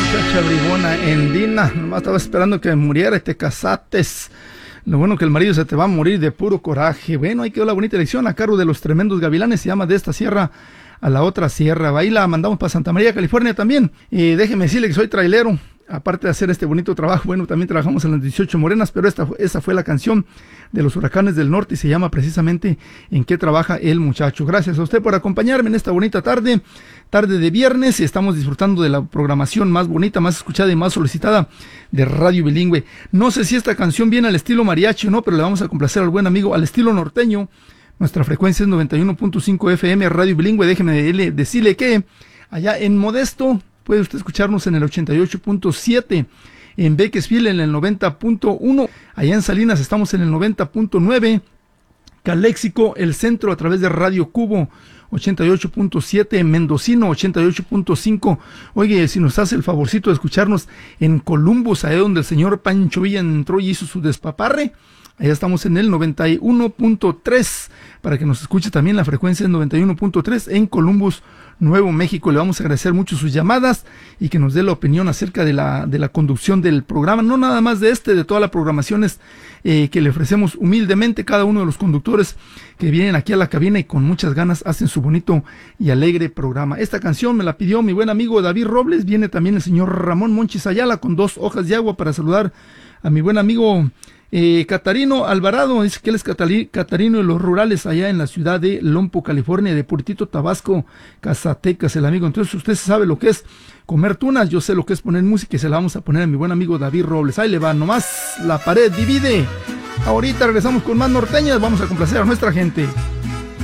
muchacha bribona Endina, nomás estaba esperando que muriera y te casates. Lo bueno que el marido se te va a morir de puro coraje. Bueno, ahí quedó la bonita elección a cargo de los tremendos gavilanes. Se llama De esta sierra a la otra sierra. Ahí la mandamos para Santa María, California también. Y déjeme decirle que soy trailero. Aparte de hacer este bonito trabajo, bueno, también trabajamos en las 18 Morenas, pero esta fue la canción de los Huracanes del Norte y se llama precisamente ¿En qué trabaja el muchacho? Gracias a usted por acompañarme en esta bonita tarde de viernes, y estamos disfrutando de la programación más bonita, más escuchada y más solicitada de Radio Bilingüe. No sé si esta canción viene al estilo mariachi o no, pero le vamos a complacer al buen amigo al estilo norteño. Nuestra frecuencia es 91.5 FM, Radio Bilingüe. Déjeme decirle que allá en Modesto puede usted escucharnos en el 88.7, en Bakersfield en el 90.1, allá en Salinas estamos en el 90.9, Caléxico, el centro a través de Radio Cubo 88.7, Mendocino 88.5. Oye, si nos hace el favorcito de escucharnos en Columbus, allá donde el señor Pancho Villa entró y hizo su despaparre, allá estamos en el 91.3, para que nos escuche también la frecuencia en 91.3 en Columbus, Nuevo México. Le vamos a agradecer mucho sus llamadas y que nos dé la opinión acerca de la conducción del programa, no nada más de todas las programaciones que le ofrecemos humildemente. Cada uno de los conductores que vienen aquí a la cabina y con muchas ganas hacen su bonito y alegre programa. Esta canción me la pidió mi buen amigo David Robles. Viene también el señor Ramón Monchis Ayala con 2 hojas de agua para saludar a mi buen amigo Catarino Alvarado. Dice que él es Catarino de los Rurales allá en la ciudad de Lompo, California, de Puritito, Tabasco, Zacatecas, el amigo. Entonces usted sabe lo que es comer tunas, yo sé lo que es poner música y se la vamos a poner a mi buen amigo David Robles. Ahí le va, nomás la pared divide. Ahorita regresamos con más norteñas, vamos a complacer a nuestra gente.